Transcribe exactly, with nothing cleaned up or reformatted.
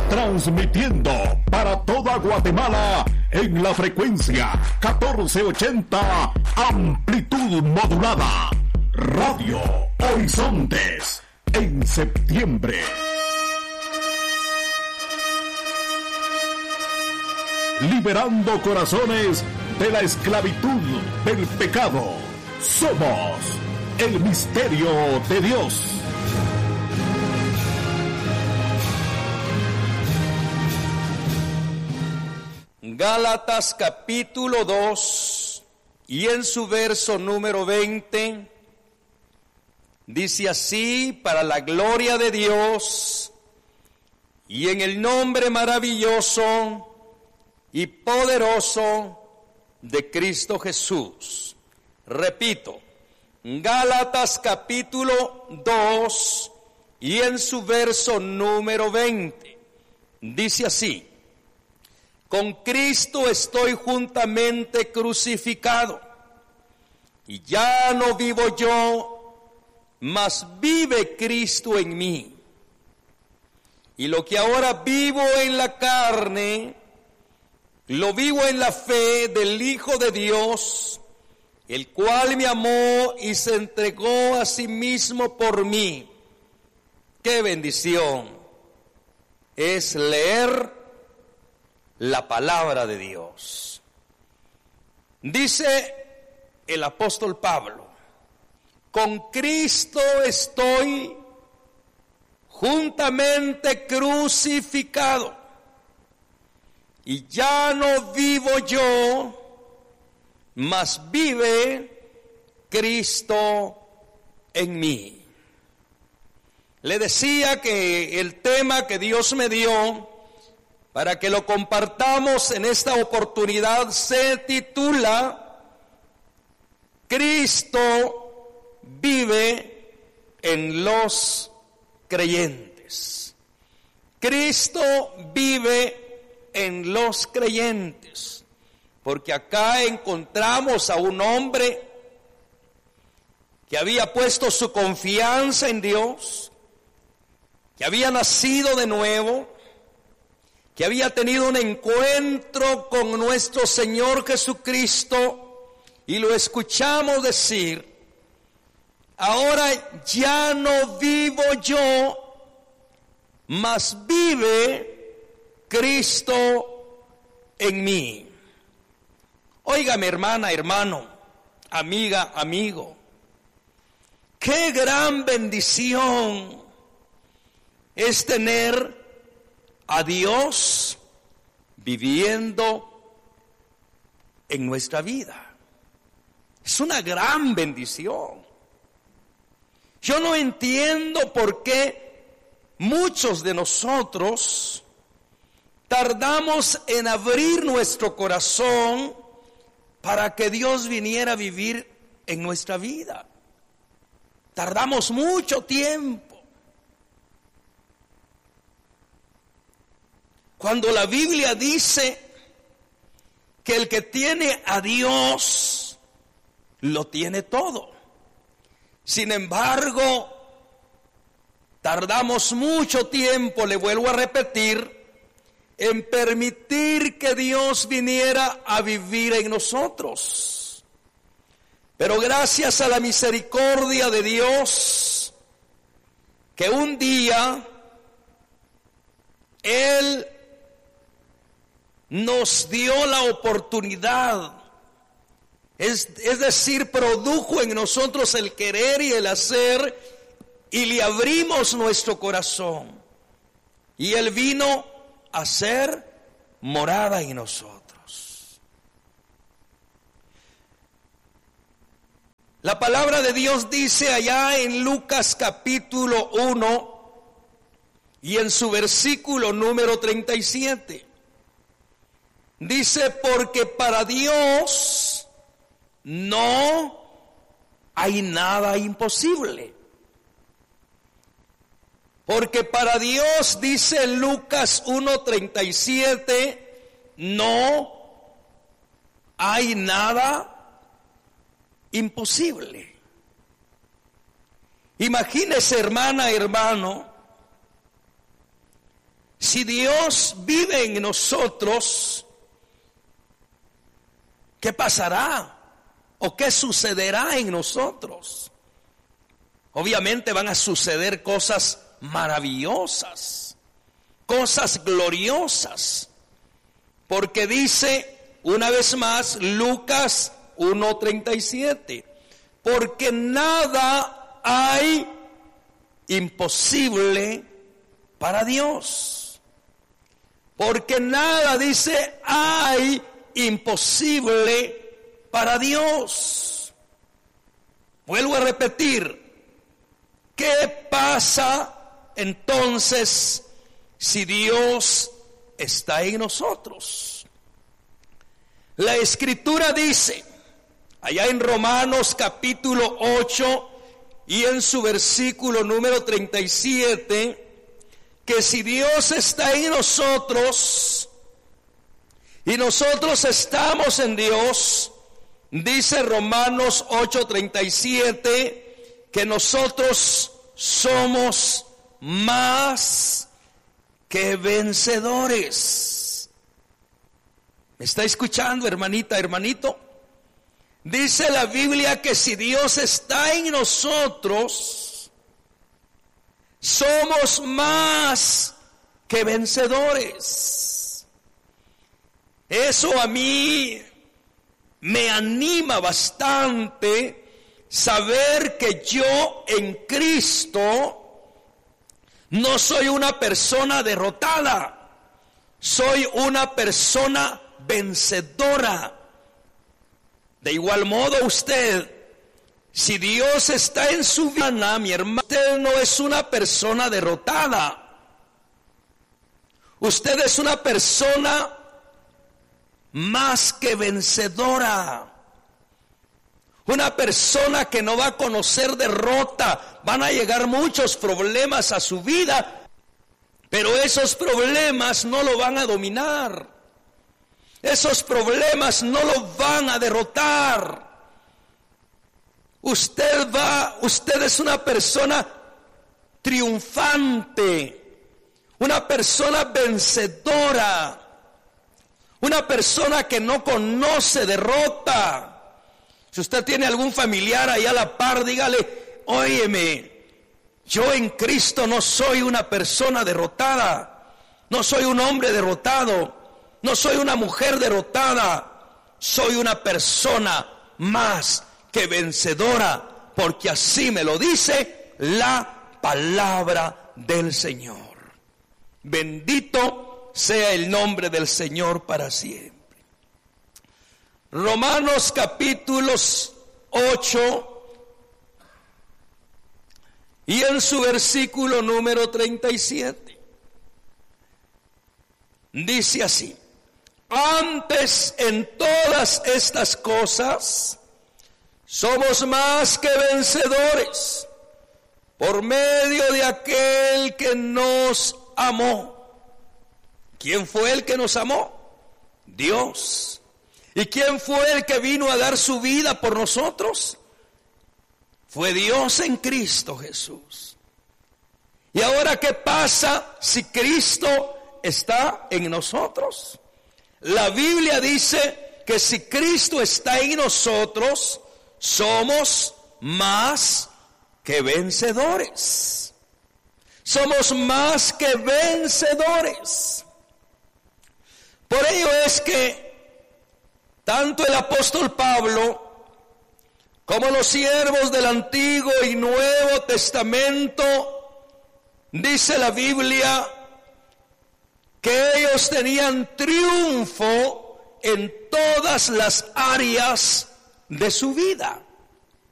Transmitiendo para toda Guatemala en la frecuencia catorce ochenta, amplitud modulada. Radio Horizontes, en septiembre. Liberando corazones de la esclavitud del pecado. Somos el misterio de Dios. Gálatas capítulo dos y en su verso número veinte dice así: para la gloria de Dios y en el nombre maravilloso y poderoso de Cristo Jesús. Repito, Gálatas capítulo dos y en su verso número veinte dice así: con Cristo estoy juntamente crucificado, y ya no vivo yo, mas vive Cristo en mí. Y lo que ahora vivo en la carne, lo vivo en la fe del Hijo de Dios, el cual me amó y se entregó a sí mismo por mí. ¡Qué bendición es leer la palabra de Dios! Dice el apóstol Pablo: con Cristo estoy juntamente crucificado, y ya no vivo yo, mas vive Cristo en mí. Le decía que el tema que Dios me dio para que lo compartamos en esta oportunidad se titula: Cristo vive en los creyentes. Cristo vive en los creyentes. Porque acá encontramos a un hombre que había puesto su confianza en Dios, que había nacido de nuevo, que había tenido un encuentro con nuestro Señor Jesucristo, y lo escuchamos decir: ahora ya no vivo yo, mas vive Cristo en mí. Óigame, hermana, hermano, amiga, amigo, qué gran bendición es tener a Dios viviendo en nuestra vida. Es una gran bendición. Yo no entiendo por qué muchos de nosotros tardamos en abrir nuestro corazón para que Dios viniera a vivir en nuestra vida. Tardamos mucho tiempo. Cuando la Biblia dice que el que tiene a Dios lo tiene todo. Sin embargo, tardamos mucho tiempo, le vuelvo a repetir, en permitir que Dios viniera a vivir en nosotros. Pero gracias a la misericordia de Dios, que un día Él nos dio la oportunidad, es, es decir, produjo en nosotros el querer y el hacer, y le abrimos nuestro corazón, y Él vino a ser morada en nosotros. La palabra de Dios dice allá en Lucas capítulo uno y en su versículo número treinta y siete, dice: porque para Dios no hay nada imposible. Porque para Dios, dice Lucas uno treinta y siete, no hay nada imposible. Imagínese, hermana, hermano, si Dios vive en nosotros, ¿qué pasará? ¿O qué sucederá en nosotros? Obviamente van a suceder cosas maravillosas, cosas gloriosas, porque dice una vez más Lucas uno treinta y siete, porque nada hay imposible para Dios, porque nada, dice, hay imposible para Dios. Vuelvo a repetir, ¿qué pasa entonces si Dios está en nosotros? La Escritura dice, allá en Romanos capítulo ocho y en su versículo número treinta y siete, que si Dios está en nosotros y nosotros estamos en Dios, dice Romanos ocho treinta y siete, que nosotros somos más que vencedores. ¿Me está escuchando, hermanita, hermanito? Dice la Biblia que si Dios está en nosotros, somos más que vencedores. Eso a mí me anima bastante, saber que yo en Cristo no soy una persona derrotada, soy una persona vencedora. De igual modo usted, si Dios está en su vida, mi hermano, usted no es una persona derrotada. Usted es una persona más que vencedora. Una persona que no va a conocer derrota. Van a llegar muchos problemas a su vida, pero esos problemas no lo van a dominar. Esos problemas no lo van a derrotar. Usted va, usted es una persona triunfante, una persona vencedora, una persona que no conoce derrota. Si usted tiene algún familiar ahí a la par, dígale, óyeme, yo en Cristo no soy una persona derrotada, no soy un hombre derrotado, no soy una mujer derrotada, soy una persona más que vencedora, porque así me lo dice la palabra del Señor. Bendito sea el nombre del Señor para siempre. Romanos capítulos ocho y en su versículo número treinta y siete dice así: antes en todas estas cosas somos más que vencedores por medio de aquel que nos amó. ¿Quién fue el que nos amó? Dios. ¿Y quién fue el que vino a dar su vida por nosotros? Fue Dios en Cristo Jesús. ¿Y ahora qué pasa si Cristo está en nosotros? La Biblia dice que si Cristo está en nosotros, somos más que vencedores. Somos más que vencedores. Por ello es que tanto el apóstol Pablo como los siervos del Antiguo y Nuevo Testamento, dice la Biblia, que ellos tenían triunfo en todas las áreas de su vida.